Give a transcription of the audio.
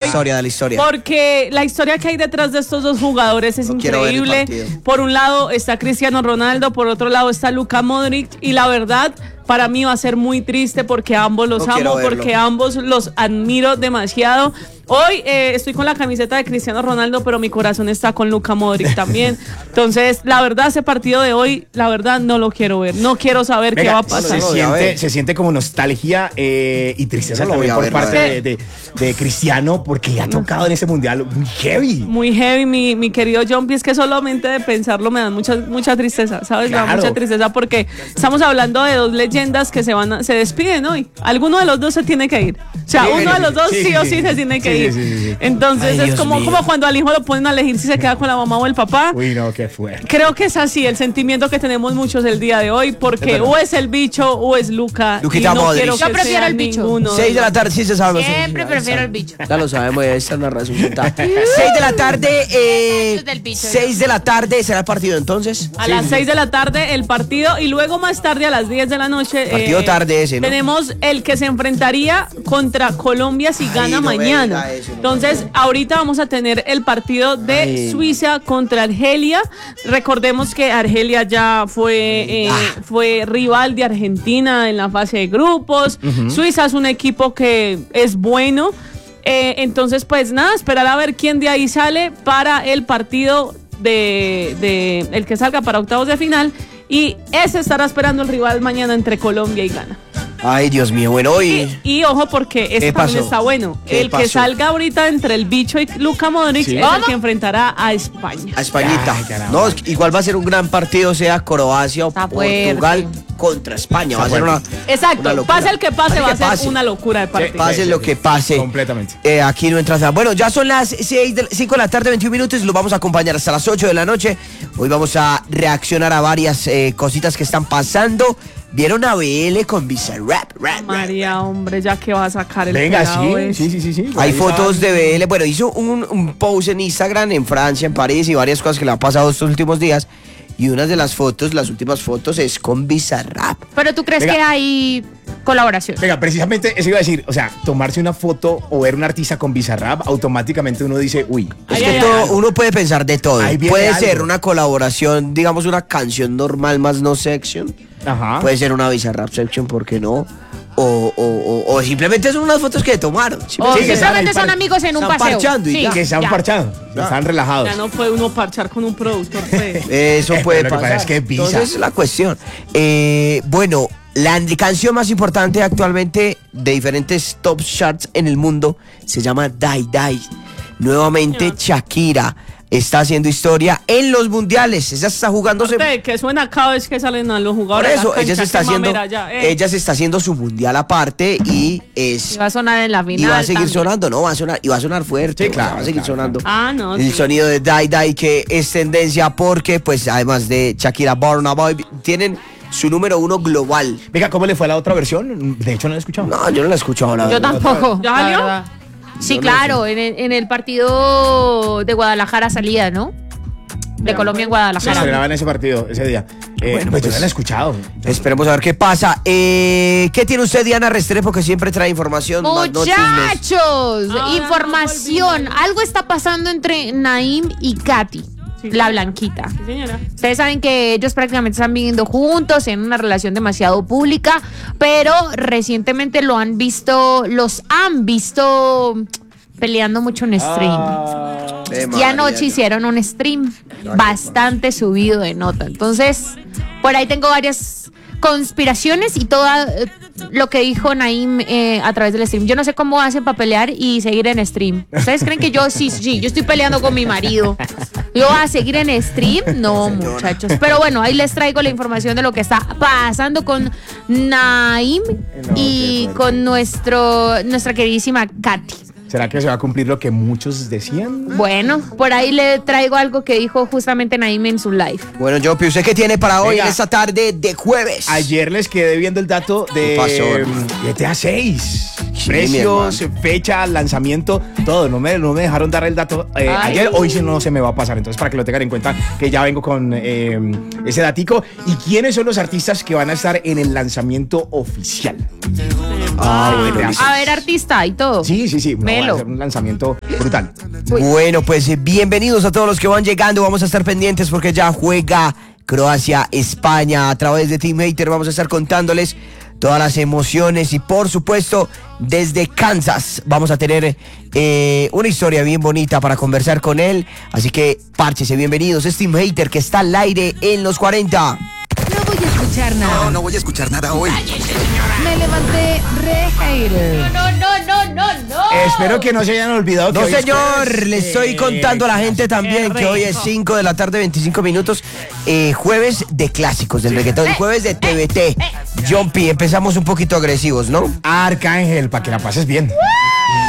la historia. Porque la historia que hay detrás de estos dos jugadores es increíble. Por un lado está Cristiano Ronaldo, por otro lado está Luka Modric, y la verdad, para mí va a ser muy triste porque ambos los amo, porque ambos los admiro demasiado. Hoy estoy con la camiseta de Cristiano Ronaldo, pero mi corazón está con Luka Modric también. Entonces, la verdad, ese partido de hoy, la verdad, no lo quiero ver. No quiero saber qué va a pasar. Se siente como nostalgia y tristeza también por parte de Cristiano, porque ha tocado en ese mundial muy heavy. Muy heavy, mi querido Jumpy. Es que solamente de pensarlo me da mucha tristeza, ¿sabes? Claro. Me da mucha tristeza porque estamos hablando de dos leyendas que se despiden hoy. Alguno de los dos se tiene que ir. O sea, uno de los dos sí o sí se tiene que ir. Sí. Entonces es como cuando al hijo lo ponen a elegir si se queda con la mamá o el papá. Uy, no, qué fuerte. Creo que es así el sentimiento que tenemos muchos el día de hoy, porque o es el bicho o es Luka. Luquita Modric. Yo prefiero el bicho. 6 de la tarde, sí se sabe. Siempre prefiero el bicho. Ya lo sabemos, esta es una razón. 6 de la tarde, 6 de la tarde será el partido entonces. A las 6 de la tarde el partido, y luego más tarde a las 10 de la noche. Partido tarde ese, ¿no? Tenemos el que se enfrentaría contra Colombia si gana mañana. Entonces, ahorita vamos a tener el partido de Suiza contra Argelia. Recordemos que Argelia ya fue rival de Argentina en la fase de grupos. Suiza es un equipo que es bueno. Entonces, pues nada, esperar a ver quién de ahí sale para el partido de el que salga para octavos de final. Y ese estará esperando el rival mañana entre Colombia y Ghana. Ay, Dios mío, bueno, y ojo, porque este también está bueno. El que salga ahorita entre el bicho y Luka Modric es el que enfrentará a España. A Españita. No, igual va a ser un gran partido, sea Croacia o Portugal contra España. Va a ser una Exacto, pase el que pase, va a ser una locura de partido. Pase lo que pase. Completamente. Aquí no entras nada. Bueno, ya son las 5 de la tarde, 21 minutos. Los vamos a acompañar hasta las 8 de la noche. Hoy vamos a reaccionar a varias cositas que están pasando. ¿Vieron a BL con Bizarrap? María, hombre, ya que va a sacar el Venga, sí. Hay fotos de BL. Bueno, hizo un post en Instagram en Francia, en París, y varias cosas que le han pasado estos últimos días. Y una de las últimas fotos es con Bizarrap. ¿Pero tú crees que hay colaboración? Venga, precisamente eso iba a decir. O sea, tomarse una foto o ver un artista con Bizarrap, automáticamente uno dice, uy. Es que uno puede pensar de todo. Puede ser una colaboración, digamos una canción normal más no section. Ajá. Puede ser una Bizarrap section, ¿por qué no? O simplemente son unas fotos que tomaron. O simplemente son amigos en un paseo. Que están parchando, están relajados. Ya no puede uno parchar con un productor. Eso puede pasar. Lo que pasa es que entonces es la cuestión. Bueno, la canción más importante actualmente de diferentes top charts en el mundo se llama Die Die. Nuevamente Shakira está haciendo historia en los mundiales. Ella está jugándose. Que suena cada vez que salen a los jugadores. Por eso, ella se está haciendo su mundial aparte y va a sonar en la final. Y va a seguir sonando, ¿no? Va a sonar fuerte. Sí, claro. Va a seguir sonando. El sonido de Die Die, que es tendencia porque, pues, además de Shakira, Burna Boy, tienen su número 1 global. Venga, ¿cómo le fue a la otra versión? De hecho, no la he escuchado. No, yo no la he escuchado. Yo tampoco. ¿Ya salió? Sí, claro, en el partido de Guadalajara salía, ¿no? De Colombia en Guadalajara. Se estrenaba en ese partido, ese día. Bueno, pues yo no la he escuchado. Esperemos a ver qué pasa. ¿Qué tiene usted, Diana Restrepo, que siempre trae información? Muchachos, información. Algo está pasando entre Naim y Katy. La Blanquita. Sí, señora. Ustedes saben que ellos prácticamente están viviendo juntos en una relación demasiado pública, pero recientemente los han visto peleando mucho en stream. Y anoche hicieron un stream bastante subido de nota. Entonces, por ahí tengo varias conspiraciones y todo lo que dijo Naim a través del stream. Yo no sé cómo hacen para pelear y seguir en stream. ¿Ustedes creen que yo yo estoy peleando con mi marido? ¿Yo voy a seguir en stream? No, muchachos. Pero bueno, ahí les traigo la información de lo que está pasando con Naim y con nuestra queridísima Katy. ¿Será que se va a cumplir lo que muchos decían? Bueno, por ahí le traigo algo que dijo justamente Naim en su live. Bueno, Jopi, ¿usted qué tiene para hoy en esta tarde de jueves? Ayer les quedé viendo el dato de GTA 6. precios, fecha, lanzamiento, todo. No me dejaron dar el dato ayer, hoy si no se me va a pasar. Entonces, para que lo tengan en cuenta, que ya vengo con ese datico. ¿Y quiénes son los artistas que van a estar en el lanzamiento oficial? Bueno, a ver, artista y todo. Sí. Va a ser un lanzamiento brutal. Bueno, pues bienvenidos a todos los que van llegando. Vamos a estar pendientes porque ya juega Croacia, España. A través de Team Hater vamos a estar contándoles todas las emociones y por supuesto desde Kansas vamos a tener una historia bien bonita para conversar con él. Así que párchese, bienvenidos. Es Team Hater que está al aire en los 40. No voy a escuchar nada. No voy a escuchar nada hoy. Me levanté re hater. No. Espero que no se hayan olvidado. No, señor, le estoy contando a la gente también que hoy es 5 de la tarde, 25 minutos, jueves de clásicos del reggaetón, jueves de TBT. Jumpy, empezamos un poquito agresivos, ¿no? Arcángel, para que la pases bien.